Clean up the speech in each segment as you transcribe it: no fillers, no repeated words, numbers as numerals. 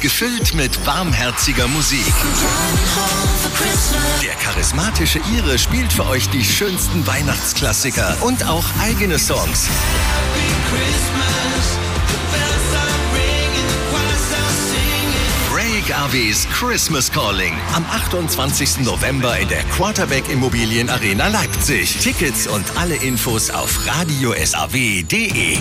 gefüllt mit warmherziger Musik. Der charismatische Ire spielt für euch die schönsten Weihnachtsklassiker und auch eigene Songs. Ray Garveys Christmas Calling am 28. November in der Quarterback Immobilien Arena Leipzig. Tickets und alle Infos auf radiosaw.de.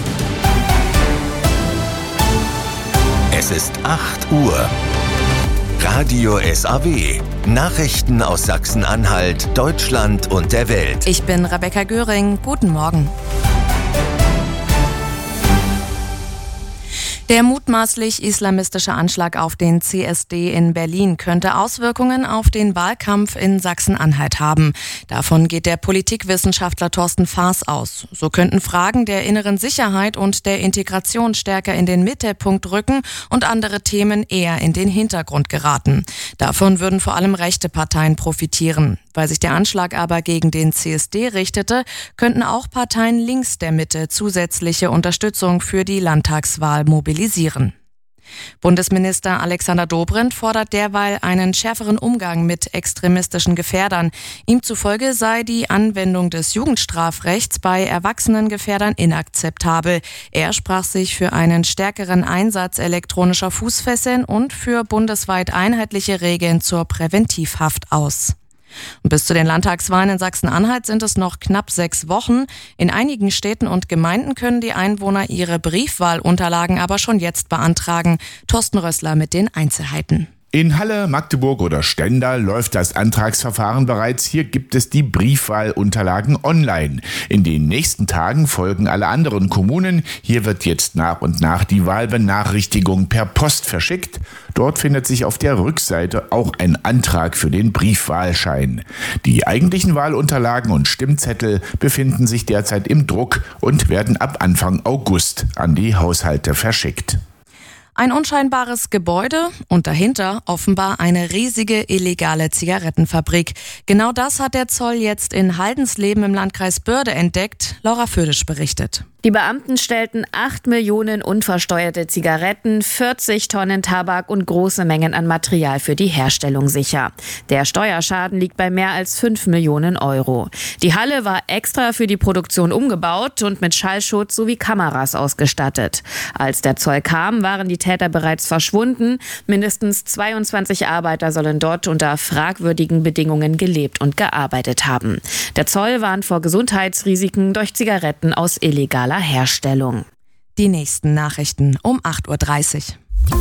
Es ist 8 Uhr. Radio SAW. Nachrichten aus Sachsen-Anhalt, Deutschland und der Welt. Ich bin Rebecca Göring. Guten Morgen. Der mutmaßlich islamistische Anschlag auf den CSD in Berlin könnte Auswirkungen auf den Wahlkampf in Sachsen-Anhalt haben. Davon geht der Politikwissenschaftler Thorsten Faas aus. So könnten Fragen der inneren Sicherheit und der Integration stärker in den Mittelpunkt rücken und andere Themen eher in den Hintergrund geraten. Davon würden vor allem rechte Parteien profitieren. Weil sich der Anschlag aber gegen den CSD richtete, könnten auch Parteien links der Mitte zusätzliche Unterstützung für die Landtagswahl mobilisieren. Bundesminister Alexander Dobrindt fordert derweil einen schärferen Umgang mit extremistischen Gefährdern. Ihm zufolge sei die Anwendung des Jugendstrafrechts bei erwachsenen Gefährdern inakzeptabel. Er sprach sich für einen stärkeren Einsatz elektronischer Fußfesseln und für bundesweit einheitliche Regeln zur Präventivhaft aus. Und bis zu den Landtagswahlen in Sachsen-Anhalt sind es noch knapp 6 Wochen. In einigen Städten und Gemeinden können die Einwohner ihre Briefwahlunterlagen aber schon jetzt beantragen. Thorsten Rössler mit den Einzelheiten. In Halle, Magdeburg oder Stendal läuft das Antragsverfahren bereits. Hier gibt es die Briefwahlunterlagen online. In den nächsten Tagen folgen alle anderen Kommunen. Hier wird jetzt nach und nach die Wahlbenachrichtigung per Post verschickt. Dort findet sich auf der Rückseite auch ein Antrag für den Briefwahlschein. Die eigentlichen Wahlunterlagen und Stimmzettel befinden sich derzeit im Druck und werden ab Anfang August an die Haushalte verschickt. Ein unscheinbares Gebäude und dahinter offenbar eine riesige illegale Zigarettenfabrik. Genau das hat der Zoll jetzt in Haldensleben im Landkreis Börde entdeckt. Laura Födisch berichtet. Die Beamten stellten 8 Millionen unversteuerte Zigaretten, 40 Tonnen Tabak und große Mengen an Material für die Herstellung sicher. Der Steuerschaden liegt bei mehr als 5 Millionen Euro. Die Halle war extra für die Produktion umgebaut und mit Schallschutz sowie Kameras ausgestattet. Als der Zoll kam, waren die Täter bereits verschwunden. Mindestens 22 Arbeiter sollen dort unter fragwürdigen Bedingungen gelebt und gearbeitet haben. Der Zoll warnt vor Gesundheitsrisiken durch Zigaretten aus illegaler Herstellung. Die nächsten Nachrichten um 8.30 Uhr.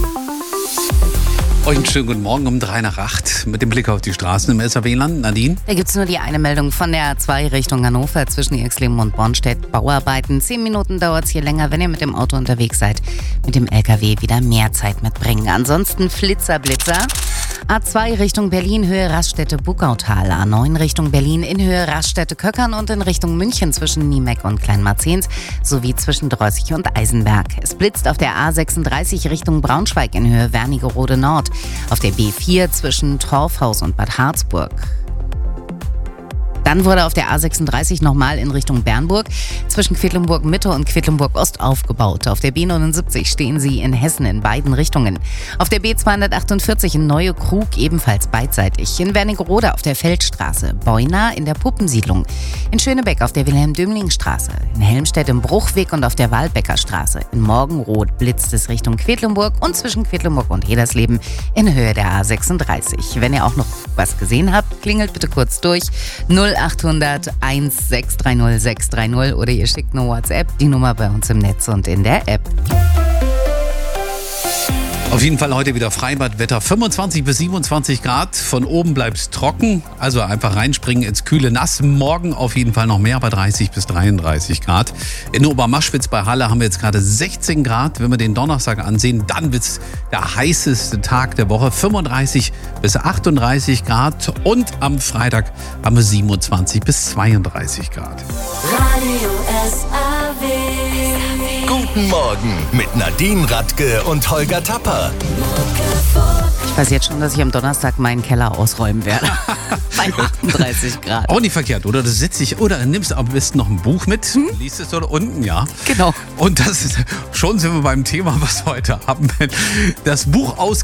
Euch einen schönen guten Morgen um 7:03 mit dem Blick auf die Straßen im SAW-Land. Nadine? Da gibt es nur die eine Meldung von der A2 Richtung Hannover zwischen Irxleben und Bornstedt. Bauarbeiten. 10 Minuten dauert es hier länger, wenn ihr mit dem Auto unterwegs seid. Mit dem LKW wieder mehr Zeit mitbringen. Ansonsten Flitzer. A2 Richtung Berlin, Höhe Raststätte-Buckautal. A9 Richtung Berlin in Höhe Raststätte-Köckern und in Richtung München zwischen Niemeck und Kleinmarzens sowie zwischen Drossig und Eisenberg. Es blitzt auf der A36 Richtung Braunschweig in Höhe Wernigerode Nord. Auf der B4 zwischen Torfhaus und Bad Harzburg. Dann wurde auf der A36 nochmal in Richtung Bernburg zwischen Quedlinburg-Mitte und Quedlinburg-Ost aufgebaut. Auf der B79 stehen sie in Hessen in beiden Richtungen. Auf der B248 in Neue Krug ebenfalls beidseitig. In Wernigerode auf der Feldstraße. Beuna in der Puppensiedlung. In Schönebeck auf der Wilhelm-Dömling-Straße. In Helmstedt im Bruchweg und auf der Waldbecker Straße. In Morgenroth blitzt es Richtung Quedlinburg und zwischen Quedlinburg und Hedersleben in Höhe der A36. Wenn ihr auch noch was gesehen habt, klingelt bitte kurz durch. 0800 1630 630 oder ihr schickt eine WhatsApp, die Nummer bei uns im Netz und in der App. Auf jeden Fall heute wieder Freibadwetter. 25 bis 27 Grad. Von oben bleibt es trocken. Also einfach reinspringen ins kühle Nass. Morgen auf jeden Fall noch mehr bei 30 bis 33 Grad. In Obermaschwitz bei Halle haben wir jetzt gerade 16 Grad. Wenn wir den Donnerstag ansehen, dann wird es der heißeste Tag der Woche. 35 bis 38 Grad. Und am Freitag haben wir 27 bis 32 Grad. Radio SAW. Guten Morgen mit Nadine Radke und Holger Tapper. Ich weiß jetzt schon, dass ich am Donnerstag meinen Keller ausräumen werde. Bei 38 Grad. Auch nicht verkehrt, oder? Das setzt sich, oder nimmst am besten noch ein Buch mit, liest es dort unten, ja. Genau. Und das ist, schon sind wir beim Thema, was wir heute haben. Das Buch